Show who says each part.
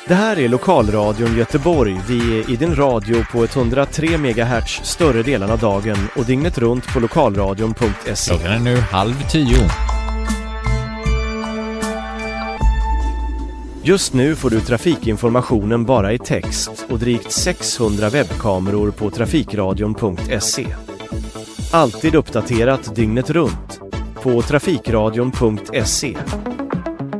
Speaker 1: Det här är Lokalradion Göteborg. Vi är i din radio på 103 MHz större delen av dagen och dygnet runt på lokalradion.se.
Speaker 2: Klockan är nu 9:30.
Speaker 1: Just nu får du trafikinformationen bara i text och drygt 600 webbkameror på trafikradion.se. Alltid uppdaterat dygnet runt på trafikradion.se.